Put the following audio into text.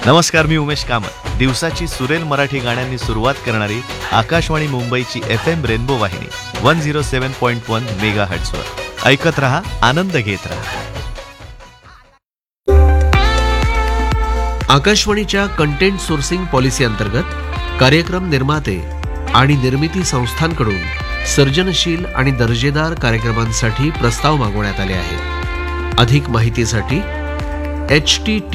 नमस्कार, मी उमेश कामत. दिवसाची सुरेल मराठी गाण्यांनी सुरुवात करणारी आकाशवाणी मुंबईची FM रेनबो वाहिनी 107.1 मेगाहर्ट्झवर ऐकत रहा, आनंद घेत रहा. आकाशवाणीच्या कंटेंट सोर्सिंग पॉलिसी अंतर्गत कार्यक्रम निर्माते आणि निर्मिती संस्थांकडून सर्जनशील आणि दर्जेदार कार्यक्रमांसाठी प्रस्ताव मागवण्यात आले आहेत. अधिक माहितीसाठी HT